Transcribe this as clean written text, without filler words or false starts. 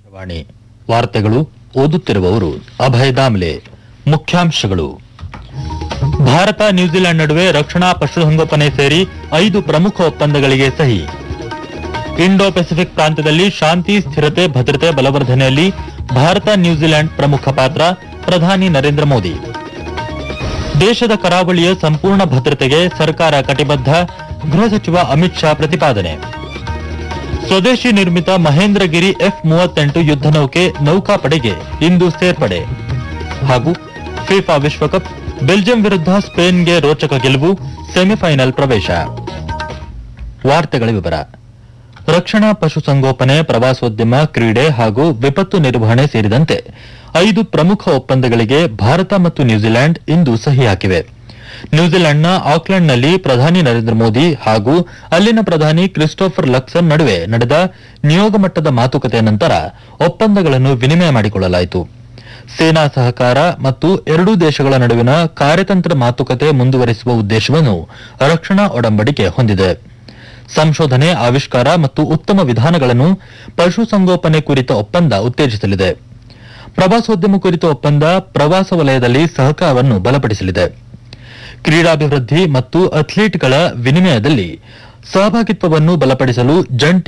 ವಾಣಿ ವಾರ್ತೆಗಳು ಓದುತ್ತಿರುವವರು ಅಭಯ ದಾಮ್ಲೆ. ಮುಖ್ಯಾಂಶಗಳು: ಭಾರತ ನ್ಯೂಜಿಲೆಂಡ್ ನಡುವೆ ರಕ್ಷಣಾ ಪಶುಸಂಗೋಪನೆ ಸೇರಿ 5 ಪ್ರಮುಖ ಒಪ್ಪಂದಗಳಿಗೆ ಸಹಿ. ಇಂಡೋ ಪೆಸಿಫಿಕ್ ಪ್ರಾಂತ್ಯದಲ್ಲಿ ಶಾಂತಿ, ಸ್ಥಿರತೆ, ಭದ್ರತೆ ಬಲವರ್ಧನೆಯಲ್ಲಿ ಭಾರತ ನ್ಯೂಜಿಲೆಂಡ್ ಪ್ರಮುಖ ಪಾತ್ರ. ಪ್ರಧಾನಿ ನರೇಂದ್ರ ಮೋದಿ. ದೇಶದ ಕರಾವಳಿಯ ಸಂಪೂರ್ಣ ಭದ್ರತೆಗೆ ಸರ್ಕಾರ ಕಟಿಬದ್ಧ. ಗೃಹ ಸಚಿವ ಅಮಿತ್ ಶಾ ಪ್ರತಿಪಾದನೆ. ಸ್ವದೇಶಿ ನಿರ್ಮಿತ ಮಹೇಂದ್ರಗಿರಿ F-38 ಯುದ್ಧ ನೌಕೆ ನೌಕಾಪಡೆಗೆ ಇಂದು ಸೇರ್ಪಡೆ. ಹಾಗೂ ಫಿಫಾ ವಿಶ್ವಕಪ್, ಬೆಲ್ಜಿಯಂ ವಿರುದ್ಧ ಸ್ಪೇನ್ಗೆ ರೋಚಕ ಗೆಲುವು, ಸೆಮಿಫೈನಲ್ ಪ್ರವೇಶ. ವಾರ್ತೆಗಳ ವಿವರ. ರಕ್ಷಣಾ ಪಶುಸಂಗೋಪನೆ, ಪ್ರವಾಸೋದ್ಯಮ, ಕ್ರೀಡೆ ಹಾಗೂ ವಿಪತ್ತು ನಿರ್ವಹಣೆ ಸೇರಿದಂತೆ 5 ಪ್ರಮುಖ ಒಪ್ಪಂದಗಳಿಗೆ ಭಾರತ ಮತ್ತು ನ್ಯೂಜಿಲೆಂಡ್ ಇಂದು ಸಹಿ ಹಾಕಿವೆ. ನ್ಯೂಜಿಲೆಂಡ್ನ ಆಕ್ಲೆಂಡ್ನಲ್ಲಿ ಪ್ರಧಾನಿ ನರೇಂದ್ರ ಮೋದಿ ಹಾಗೂ ಅಲ್ಲಿನ ಪ್ರಧಾನಿ ಕ್ರಿಸ್ಟೋಫರ್ ಲಕ್ಸನ್ ನಡುವೆ ನಡೆದ ನಿಯೋಗ ಮಟ್ಟದ ಮಾತುಕತೆಯ ನಂತರ ಒಪ್ಪಂದಗಳನ್ನು ವಿನಿಮಯ ಮಾಡಿಕೊಳ್ಳಲಾಯಿತು. ಸೇನಾ ಸಹಕಾರ ಮತ್ತು ಎರಡೂ ದೇಶಗಳ ನಡುವಿನ ಕಾರ್ಯತಂತ್ರ ಮಾತುಕತೆ ಮುಂದುವರೆಸುವ ಉದ್ದೇಶವನ್ನು ರಕ್ಷಣಾ ಒಡಂಬಡಿಕೆ ಹೊಂದಿದೆ. ಸಂಶೋಧನೆ, ಆವಿಷ್ಕಾರ ಮತ್ತು ಉತ್ತಮ ವಿಧಾನಗಳನ್ನು ಪಶುಸಂಗೋಪನೆ ಕುರಿತ ಒಪ್ಪಂದ ಉತ್ತೇಜಿಸಲಿದೆ. ಪ್ರವಾಸೋದ್ಯಮ ಕುರಿತ ಒಪ್ಪಂದ ಪ್ರವಾಸ ವಲಯದಲ್ಲಿ ಸಹಕಾರವನ್ನು ಬಲಪಡಿಸಲಿದೆ. ಕ್ರೀಡಾಭಿವೃದ್ಧಿ ಮತ್ತು ಅಥ್ಲೀಟ್ಗಳ ವಿನಿಮಯದಲ್ಲಿ ಸಹಭಾಗಿತ್ವವನ್ನು ಬಲಪಡಿಸಲು ಜಂಟಿ